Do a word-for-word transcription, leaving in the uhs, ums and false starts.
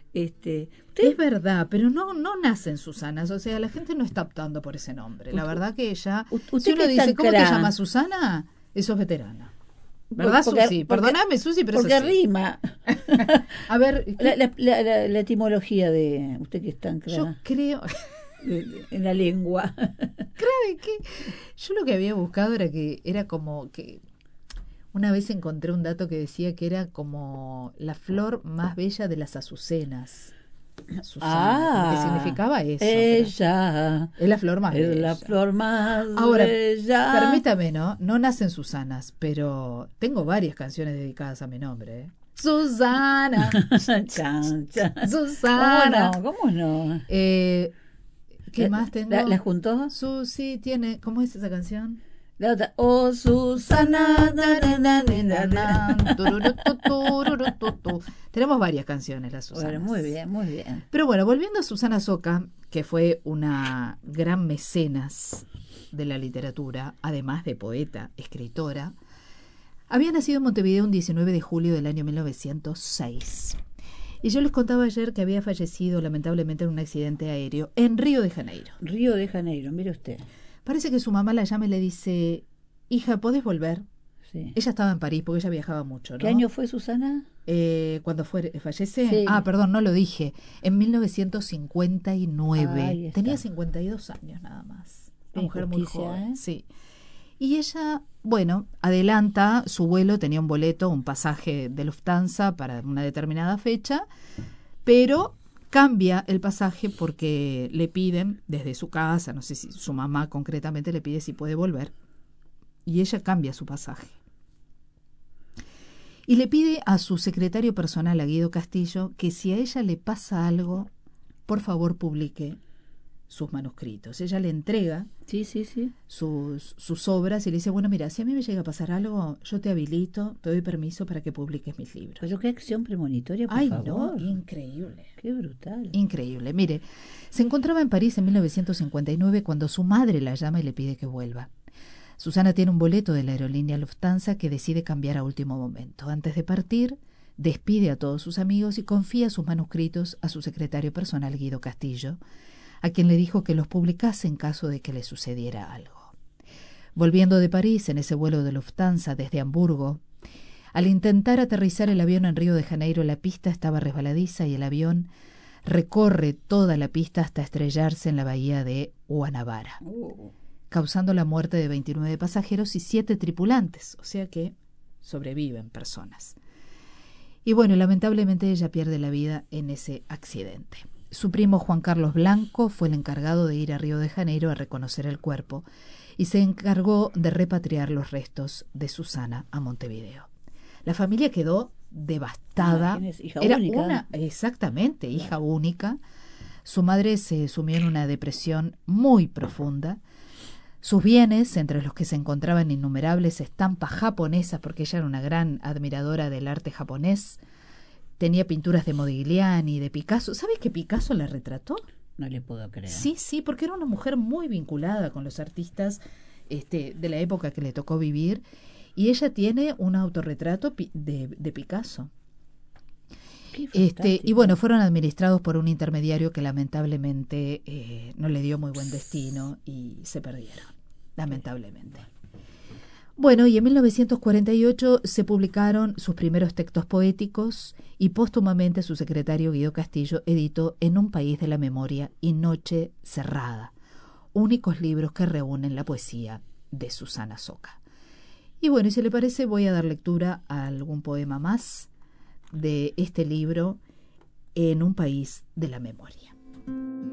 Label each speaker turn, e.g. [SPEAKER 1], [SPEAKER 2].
[SPEAKER 1] Este,
[SPEAKER 2] es verdad, pero no no nacen Susanas, o sea, la gente no está optando por ese nombre. La verdad que ella,
[SPEAKER 1] usted
[SPEAKER 2] si uno
[SPEAKER 1] que
[SPEAKER 2] dice,
[SPEAKER 1] tan
[SPEAKER 2] ¿cómo te
[SPEAKER 1] cra-
[SPEAKER 2] llamas Susana? Eso es veterana. ¿Verdad,
[SPEAKER 1] porque-
[SPEAKER 2] Susi?
[SPEAKER 1] porque-
[SPEAKER 2] Perdóname, Susi, pero
[SPEAKER 1] porque
[SPEAKER 2] es así.
[SPEAKER 1] rima.
[SPEAKER 2] A ver,
[SPEAKER 1] La,
[SPEAKER 2] ¿qué-
[SPEAKER 1] la, la, la- la etimología de usted que es tan
[SPEAKER 2] yo
[SPEAKER 1] clara
[SPEAKER 2] creo,
[SPEAKER 1] de- de- en la lengua.
[SPEAKER 2] ¿sabe qué? Yo lo que había buscado era que era como que una vez encontré un dato que decía que era como la flor más bella de las azucenas. Susana, como que significaba eso. pero
[SPEAKER 1] Ella
[SPEAKER 2] es la flor más
[SPEAKER 1] es
[SPEAKER 2] bella.
[SPEAKER 1] la flor más
[SPEAKER 2] Ahora,
[SPEAKER 1] bella.
[SPEAKER 2] permítame, ¿no? No nacen Susanas, pero tengo varias canciones dedicadas a mi nombre, ¿eh? Susana.
[SPEAKER 1] Chan, chan.
[SPEAKER 2] Susana.
[SPEAKER 1] ¿Cómo no? ¿Cómo no?
[SPEAKER 2] Eh, ¿Qué
[SPEAKER 1] ¿La-
[SPEAKER 2] más tengo?
[SPEAKER 1] ¿La, la juntó?
[SPEAKER 2] Susi tiene... ¿Cómo es esa canción?
[SPEAKER 1] La otra. Oh, Susana. na, na, na, na, na, na.
[SPEAKER 2] Tururututururututu. Tenemos varias canciones, las Susanas.
[SPEAKER 1] Bueno, muy bien, muy bien.
[SPEAKER 2] Pero bueno, volviendo a Susana Soca, que fue una gran mecenas de la literatura, además de poeta, escritora, había nacido en Montevideo un diecinueve de julio del año mil novecientos seis. Y yo les contaba ayer que había fallecido lamentablemente en un accidente aéreo en Río de Janeiro.
[SPEAKER 1] Río de Janeiro, mire usted.
[SPEAKER 2] Parece que su mamá la llama y le dice, hija, ¿podés volver?
[SPEAKER 1] Sí.
[SPEAKER 2] Ella estaba en París porque ella viajaba mucho, ¿no?
[SPEAKER 1] ¿Qué año fue Susana?
[SPEAKER 2] Eh, cuando fue, fallece.
[SPEAKER 1] Sí.
[SPEAKER 2] Ah, perdón, no lo dije. En mil novecientos cincuenta y nueve.
[SPEAKER 1] Ahí está.
[SPEAKER 2] Tenía cincuenta y dos años nada más. Una
[SPEAKER 1] Qué
[SPEAKER 2] mujer muy
[SPEAKER 1] injusticia,
[SPEAKER 2] joven.
[SPEAKER 1] ¿eh?
[SPEAKER 2] Sí. Y ella, bueno, adelanta su vuelo, tenía un boleto, un pasaje de Lufthansa para una determinada fecha, pero cambia el pasaje porque le piden desde su casa, no sé si su mamá concretamente le pide si puede volver, y ella cambia su pasaje. Y le pide a su secretario personal, a Guido Castillo, que si a ella le pasa algo, por favor publique sus manuscritos. Ella le entrega
[SPEAKER 1] Sí, sí, sí.
[SPEAKER 2] sus, sus obras y le dice, bueno, mira, si a mí me llega a pasar algo, yo te habilito, te doy permiso para que publiques mis libros.
[SPEAKER 1] Pero qué acción premonitoria, por
[SPEAKER 2] Ay,
[SPEAKER 1] favor.
[SPEAKER 2] no, increíble.
[SPEAKER 1] Qué brutal.
[SPEAKER 2] Increíble. Mire, se encontraba en París en mil novecientos cincuenta y nueve cuando su madre la llama y le pide que vuelva. Susana tiene un boleto de la aerolínea Lufthansa que decide cambiar a último momento. Antes de partir, despide a todos sus amigos y confía sus manuscritos a su secretario personal, Guido Castillo, a quien le dijo que los publicase en caso de que le sucediera algo. Volviendo de París en ese vuelo de Lufthansa desde Hamburgo, al intentar aterrizar el avión en Río de Janeiro, la pista estaba resbaladiza y el avión recorre toda la pista hasta estrellarse en la bahía de Guanabara,
[SPEAKER 1] Uh,
[SPEAKER 2] causando la muerte de veintinueve pasajeros y siete tripulantes, o sea que sobreviven personas. Y bueno, lamentablemente ella pierde la vida en ese accidente. Su primo Juan Carlos Blanco fue el encargado de ir a Río de Janeiro a reconocer el cuerpo y se encargó de repatriar los restos de Susana a Montevideo. La familia quedó devastada.
[SPEAKER 1] Ah, ¿quién es? Hija
[SPEAKER 2] Era
[SPEAKER 1] única.
[SPEAKER 2] una, exactamente, hija única. Su madre se sumió en una depresión muy profunda. Sus bienes, entre los que se encontraban innumerables estampas japonesas, porque ella era una gran admiradora del arte japonés, tenía pinturas de Modigliani, de Picasso. ¿Sabes que Picasso la retrató?
[SPEAKER 1] no le puedo creer.
[SPEAKER 2] Sí, sí, porque era una mujer muy vinculada con los artistas este, de la época que le tocó vivir, y ella tiene un autorretrato pi- de, de Picasso.
[SPEAKER 1] Qué
[SPEAKER 2] Este,
[SPEAKER 1] fantástico.
[SPEAKER 2] y bueno, fueron administrados por un intermediario que lamentablemente eh, no le dio muy buen destino y se perdieron, lamentablemente. Bueno, y en mil novecientos cuarenta y ocho se publicaron sus primeros textos poéticos y póstumamente su secretario Guido Castillo editó En un país de la memoria y Noche cerrada, únicos libros que reúnen la poesía de Susana Soca. Y bueno, y si le parece voy a dar lectura a algún poema más de este libro, En un país de la memoria.